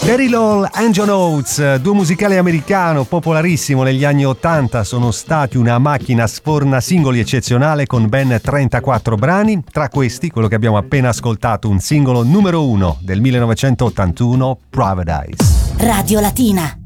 Daryl Hall, Angel Oates, duo musicale americano popolarissimo negli anni 80, sono stati una macchina sforna singoli eccezionale con ben 34 brani, tra questi quello che abbiamo appena ascoltato, un singolo numero 1 del 1981, Paradise. Radio Latina.